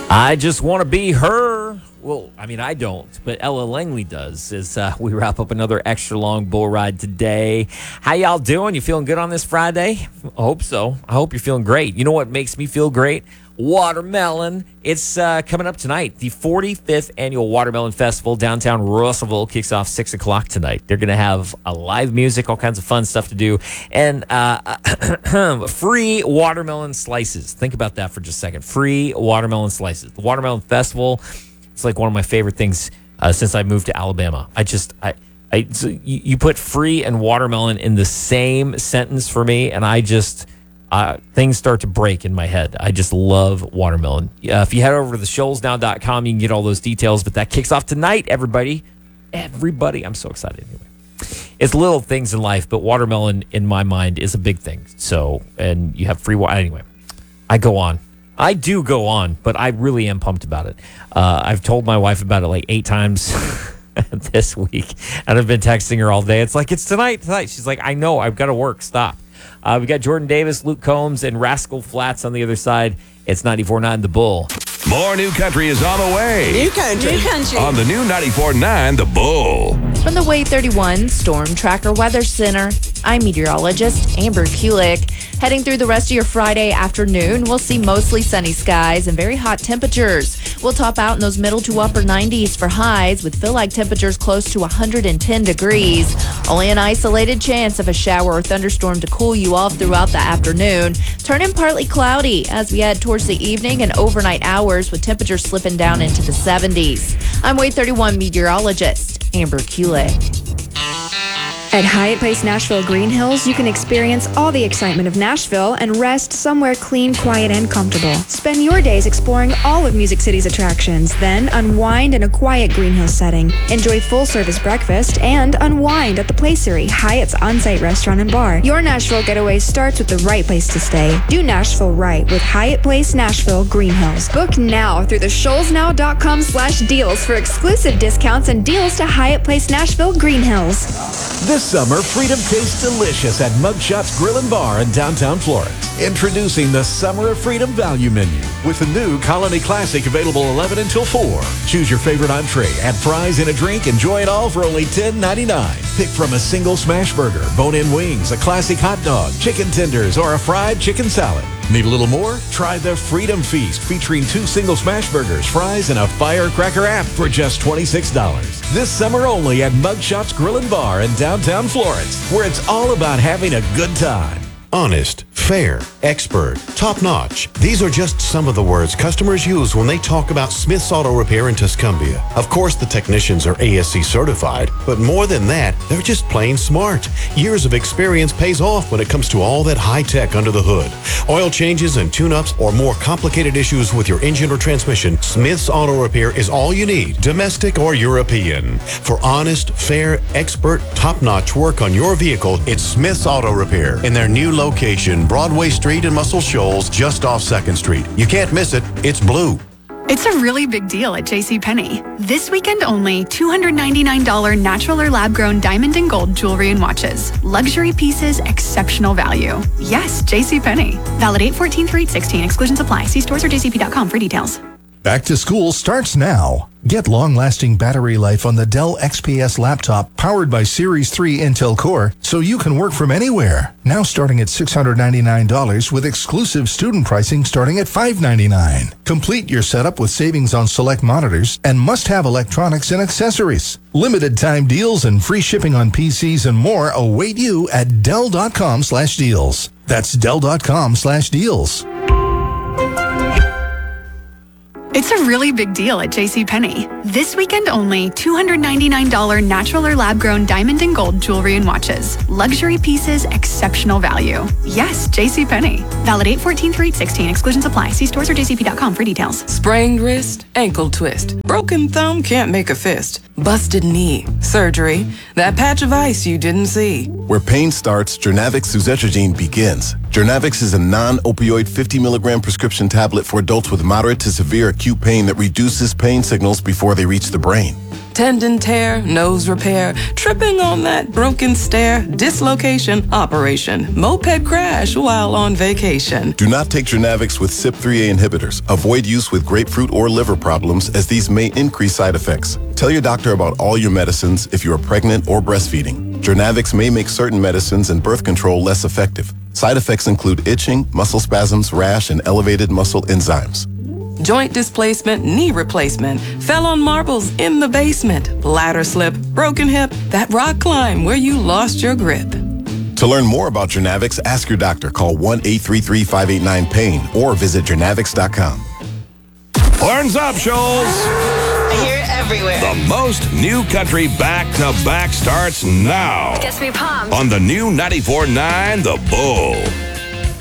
I just want to be her. Well, I mean, I don't, but Ella Langley does as we wrap up another extra long bull ride today. How y'all doing? You feeling good on this Friday? I hope so. I hope you're feeling great. You know what makes me feel great? Watermelon. It's coming up tonight. The 45th Annual Watermelon Festival downtown Russellville kicks off 6 o'clock tonight. They're going to have a live music, all kinds of fun stuff to do, and free watermelon slices. Think about that for just a second. Free watermelon slices. The Watermelon Festival, it's like one of my favorite things since I moved to Alabama. So you put free and watermelon in the same sentence for me, and things start to break in my head. I just love watermelon. If you head over to theshoalsnow.com, you can get all those details, but that kicks off tonight, everybody. Everybody. I'm so excited anyway. It's little things in life, but watermelon in my mind is a big thing. So, and you have free water. Anyway, I do go on, but I really am pumped about it. I've told my wife about it like 8 times this week, and I've been texting her all day. It's like, it's tonight. She's like, I know, I've got to work. Stop. We got Jordan Davis, Luke Combs, and Rascal Flatts on the other side. It's 94.9 The Bull. More new country is on the way. New country. On the new 94.9 The Bull. From the Wave 31 Storm Tracker Weather Center, I'm meteorologist Amber Kulik. Heading through the rest of your Friday afternoon, we'll see mostly sunny skies and very hot temperatures. We'll top out in those middle to upper 90s for highs with feel-like temperatures close to 110 degrees. Only an isolated chance of a shower or thunderstorm to cool you off throughout the afternoon. Turning partly cloudy as we head towards the evening and overnight hours with temperatures slipping down into the 70s. I'm Wave 31 meteorologist Amber Kulik. At Hyatt Place Nashville Green Hills, you can experience all the excitement of Nashville and rest somewhere clean, quiet, and comfortable. Spend your days exploring all of Music City's attractions, then unwind in a quiet Green Hills setting. Enjoy full-service breakfast and unwind at the Placery, Hyatt's on-site restaurant and bar. Your Nashville getaway starts with the right place to stay. Do Nashville right with Hyatt Place Nashville Green Hills. Book now through the shoalsnow.com/deals for exclusive discounts and deals to Hyatt Place Nashville Green Hills. This summer, freedom tastes delicious at Mugshots Grill and Bar in downtown Florence. Introducing the Summer of Freedom Value Menu with the new Colony Classic available 11 until 4. Choose your favorite entree, add fries and a drink, enjoy it all for only $10.99. Pick from a single smash burger, bone-in wings, a classic hot dog, chicken tenders, or a fried chicken salad. Need a little more? Try the Freedom Feast featuring 2 single smash burgers, fries, and a firecracker app for just $26. This summer only at Mugshots Grill and Bar in downtown Florence, where it's all about having a good time. Honest, fair, expert, top-notch. These are just some of the words customers use when they talk about Smith's Auto Repair in Tuscumbia. Of course, the technicians are ASC certified, but more than that, they're just plain smart. Years of experience pays off when it comes to all that high-tech under the hood. Oil changes and tune-ups or more complicated issues with your engine or transmission, Smith's Auto Repair is all you need, domestic or European. For honest, fair, expert, top-notch work on your vehicle, it's Smith's Auto Repair in their new location, Broadway Street in Muscle Shoals, just off 2nd Street. You can't miss it. It's blue. It's a really big deal at JCPenney. This weekend only, $299 natural or lab-grown diamond and gold jewelry and watches. Luxury pieces, exceptional value. Yes, JCPenney. Valid 8/14/8/16. Exclusions apply. See stores or jcp.com for details. Back to school starts now. Get long-lasting battery life on the Dell XPS laptop powered by Series 3 Intel Core so you can work from anywhere. Now starting at $699 with exclusive student pricing starting at $599. Complete your setup with savings on select monitors and must-have electronics and accessories. Limited time deals and free shipping on PCs and more await you at Dell.com/deals. That's Dell.com/deals. It's a really big deal at JCPenney. This weekend only, $299 natural or lab-grown diamond and gold jewelry and watches. Luxury pieces, exceptional value. Yes, JCPenney. Valid 8/14/8/16. Exclusions apply. See stores or jcp.com for details. Sprained wrist, ankle twist. Broken thumb can't make a fist. Busted knee, surgery, that patch of ice you didn't see. Where pain starts, Jernavix suzetrigine begins. Jernavix is a non-opioid 50 milligram prescription tablet for adults with moderate to severe acute pain that reduces pain signals before they reach the brain. tendon tear, nose repair, tripping on that broken stair, dislocation, operation, moped crash while on vacation. Do not take Jernavix with CYP3A inhibitors. Avoid use with grapefruit or liver problems, as these may increase side effects. Tell your doctor about all your medicines if you are pregnant or breastfeeding. Jernavix may make certain medicines and birth control less effective. Side effects include itching, muscle spasms, rash, and elevated muscle enzymes. Joint displacement, knee replacement, fell on marbles in the basement, ladder slip, broken hip, that rock climb where you lost your grip. To learn more about Jernavix, ask your doctor. Call 1-833-589-PAIN or visit jernavix.com. Horns up, Shoals. I hear it everywhere. The most new country back-to-back starts now. Gets me pumped. On the new 94.9 The Bull.